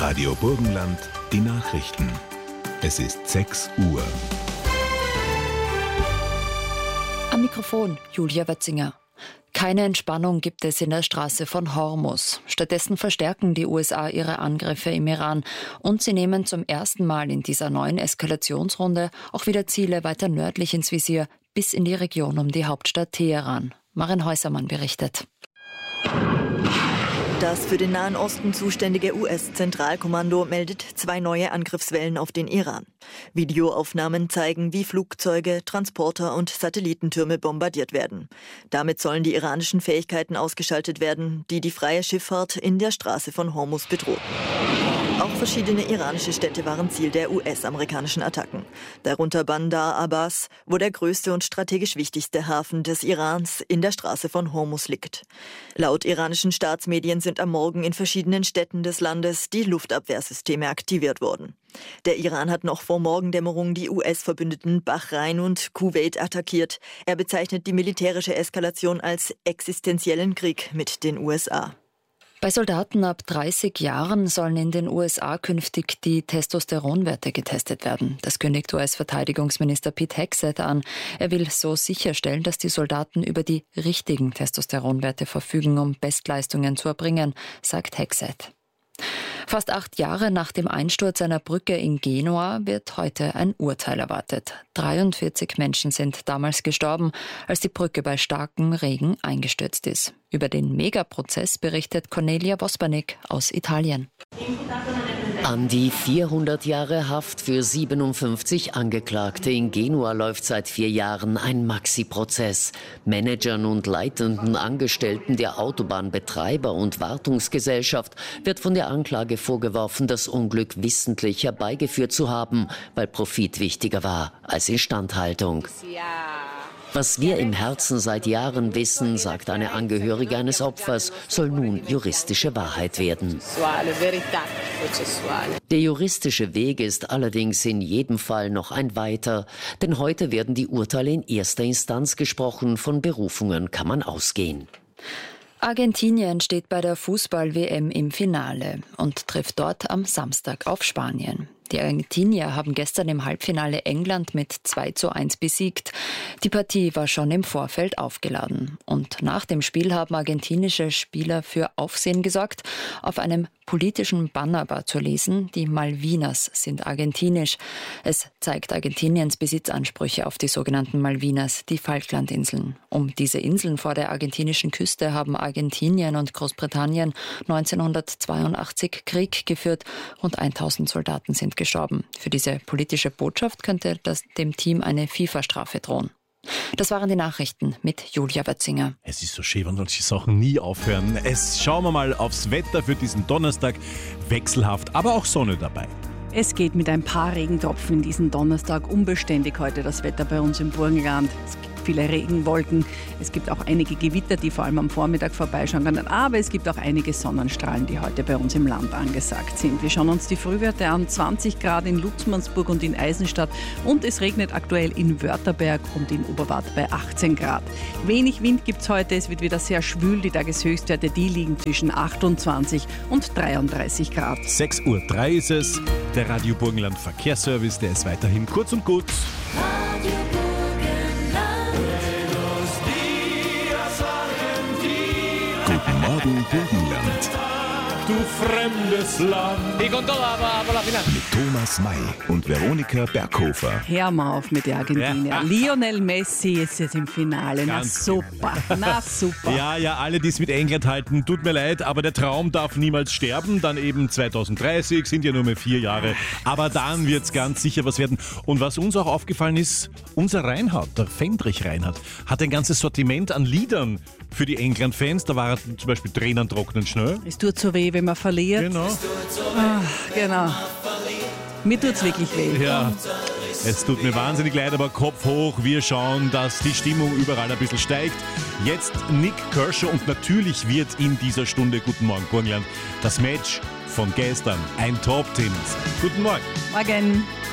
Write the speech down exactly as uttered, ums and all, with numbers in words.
Radio Burgenland, die Nachrichten. Es ist sechs Uhr. Am Mikrofon Julia Wötzinger. Keine Entspannung gibt es in der Straße von Hormuz. Stattdessen verstärken die U S A ihre Angriffe im Iran und sie nehmen zum ersten Mal in dieser neuen Eskalationsrunde auch wieder Ziele weiter nördlich ins Visier, bis in die Region um die Hauptstadt Teheran. Maren Häusermann berichtet. Das für den Nahen Osten zuständige U S-Zentralkommando meldet zwei neue Angriffswellen auf den Iran. Videoaufnahmen zeigen, wie Flugzeuge, Transporter und Satellitentürme bombardiert werden. Damit sollen die iranischen Fähigkeiten ausgeschaltet werden, die die freie Schifffahrt in der Straße von Hormuz bedrohten. Auch verschiedene iranische Städte waren Ziel der U S-amerikanischen Attacken. Darunter Bandar Abbas, wo der größte und strategisch wichtigste Hafen des Irans in der Straße von Hormuz liegt. Laut iranischen Staatsmedien sind am Morgen in verschiedenen Städten des Landes die Luftabwehrsysteme aktiviert worden. Der Iran hat noch vor Morgendämmerung die U S-Verbündeten Bahrain und Kuwait attackiert. Er bezeichnet die militärische Eskalation als existenziellen Krieg mit den U S A. Bei Soldaten ab dreißig Jahren sollen in den U S A künftig die Testosteronwerte getestet werden. Das kündigt U S-Verteidigungsminister Pete Hegseth an. Er will so sicherstellen, dass die Soldaten über die richtigen Testosteronwerte verfügen, um Bestleistungen zu erbringen, sagt Hegseth. Fast acht Jahre nach dem Einsturz einer Brücke in Genua wird heute ein Urteil erwartet. dreiundvierzig Menschen sind damals gestorben, als die Brücke bei starkem Regen eingestürzt ist. Über den Megaprozess berichtet Cornelia Vospanik aus Italien. An die vierhundert Jahre Haft für siebenundfünfzig Angeklagte in Genua läuft seit vier Jahren ein Maxi-Prozess. Managern und leitenden Angestellten der Autobahnbetreiber und Wartungsgesellschaft wird von der Anklage vorgeworfen, das Unglück wissentlich herbeigeführt zu haben, weil Profit wichtiger war als Instandhaltung. Was wir im Herzen seit Jahren wissen, sagt eine Angehörige eines Opfers, soll nun juristische Wahrheit werden. Der juristische Weg ist allerdings in jedem Fall noch ein weiter, denn heute werden die Urteile in erster Instanz gesprochen, von Berufungen kann man ausgehen. Argentinien steht bei der Fußball-W M im Finale und trifft dort am Samstag auf Spanien. Die Argentinier haben gestern im Halbfinale England mit zwei zu eins besiegt. Die Partie war schon im Vorfeld aufgeladen. Und nach dem Spiel haben argentinische Spieler für Aufsehen gesorgt. Auf einem politischen Banner war zu lesen, die Malvinas sind argentinisch. Es zeigt Argentiniens Besitzansprüche auf die sogenannten Malvinas, die Falklandinseln. Um diese Inseln vor der argentinischen Küste haben Argentinien und Großbritannien neunzehnhundertzweiundachtzig Krieg geführt. Rund tausend Soldaten sind gestorben. Für diese politische Botschaft könnte das dem Team eine FIFA-Strafe drohen. Das waren die Nachrichten mit Julia Wötzinger. Es ist so schön, wenn solche Sachen nie aufhören. Es schauen wir mal aufs Wetter für diesen Donnerstag. Wechselhaft, aber auch Sonne dabei. Es geht mit ein paar Regentropfen in diesen Donnerstag. Unbeständig heute das Wetter bei uns im Burgenland. Es gibt viele Regenwolken. Es gibt auch einige Gewitter, die vor allem am Vormittag vorbeischauen können. Aber es gibt auch einige Sonnenstrahlen, die heute bei uns im Land angesagt sind. Wir schauen uns die Frühwerte an. zwanzig Grad in Lutzmannsburg und in Eisenstadt. Und es regnet aktuell in Wörterberg und in Oberwart bei achtzehn Grad. Wenig Wind gibt es heute. Es wird wieder sehr schwül. Die Tageshöchstwerte, die liegen zwischen achtundzwanzig und dreiunddreißig Grad. sechs Uhr drei ist es. Der Radio Burgenland Verkehrsservice, der ist weiterhin kurz und gut. Radio Guten Morgen Burgenland. Du fremdes Land. Mit Thomas May und Veronika Berghofer. Hör mal auf mit der Argentinier. Ja. Lionel Messi ist jetzt im Finale. Na Ganz super, na super. Ja, ja, alle, die es mit England halten, tut mir leid, aber der Traum darf niemals sterben. Dann eben zweitausenddreißig, sind ja nur mehr vier Jahre. Aber dann wird es ganz sicher was werden. Und was uns auch aufgefallen ist, unser Reinhard, der Fendrich Reinhard, hat ein ganzes Sortiment an Liedern für die England-Fans. Da war zum Beispiel Tränen trocknen schnell. Es tut so weh, wenn man verliert. Genau. Ah, genau. Mir tut's wirklich weh. Ja, es tut mir wahnsinnig leid, aber Kopf hoch. Wir schauen, dass die Stimmung überall ein bisschen steigt. Jetzt Nick Kershaw und natürlich wird in dieser Stunde Guten Morgen Burgenland das Match von gestern ein Top-Team. Guten Morgen. Morgen.